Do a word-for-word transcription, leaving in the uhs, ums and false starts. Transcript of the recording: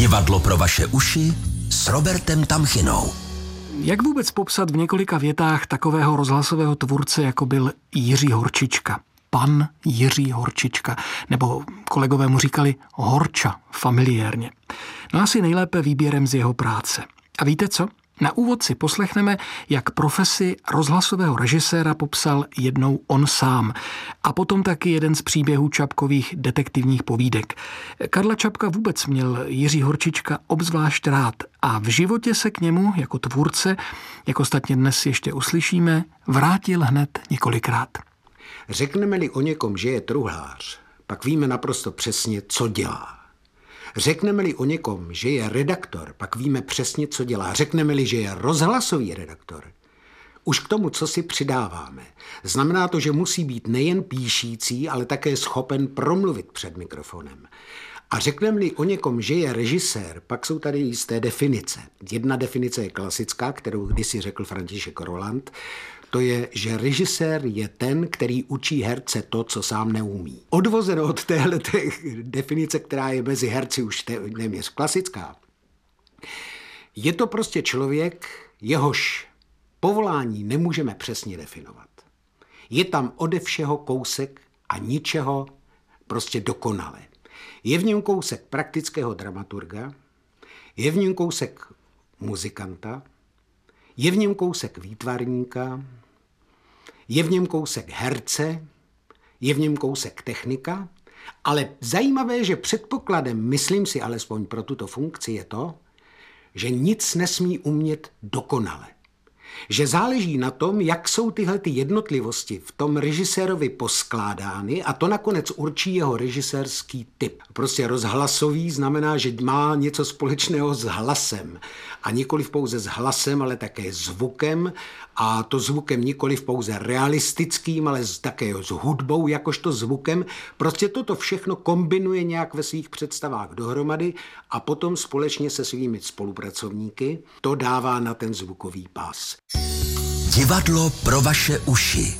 Divadlo pro vaše uši s Robertem Tamchinou. Jak vůbec popsat v několika větách takového rozhlasového tvůrce, jako byl Jiří Horčička? Pan Jiří Horčička, nebo kolegové mu říkali Horča familiérně. No asi nejlépe výběrem z jeho práce. A víte co? Na úvod si poslechneme, jak profesi rozhlasového režiséra popsal jednou on sám. A potom taky jeden z příběhů Čapkových detektivních povídek. Karla Čapka vůbec měl Jiří Horčička obzvlášť rád a v životě se k němu jako tvůrce, jak ostatně dnes ještě uslyšíme, vrátil hned několikrát. Řekneme-li o někom, že je truhlář, pak víme naprosto přesně, co dělá. Řekneme-li o někom, že je redaktor, pak víme přesně, co dělá. Řekneme-li, že je rozhlasový redaktor, už k tomu, co si přidáváme. Znamená to, že musí být nejen píšící, ale také schopen promluvit před mikrofonem. A řekneme-li o někom, že je režisér, pak jsou tady jisté definice. Jedna definice je klasická, kterou kdysi řekl František Roland. To je, že režisér je ten, který učí herce to, co sám neumí. Odvozeno od téhle definice, která je mezi herci už téměř klasická, je to prostě člověk, jehož povolání nemůžeme přesně definovat. Je tam ode všeho kousek a ničeho prostě dokonale. Je v něm kousek praktického dramaturga, je v něm kousek muzikanta, je v něm kousek výtvarníka, je v něm kousek herce, je v něm kousek technika, ale zajímavé je, že předpokladem, myslím si alespoň pro tuto funkci, je to, že nic nesmí umět dokonale. Že záleží na tom, jak jsou tyhle ty jednotlivosti v tom režisérovi poskládány a to nakonec určí jeho režisérský typ. Prostě rozhlasový znamená, že má něco společného s hlasem. A nikoliv pouze s hlasem, ale také zvukem. A to zvukem nikoliv pouze realistickým, ale také s hudbou jakožto zvukem. Prostě toto všechno kombinuje nějak ve svých představách dohromady a potom společně se svými spolupracovníky to dává na ten zvukový pás. Divadlo pro vaše uši.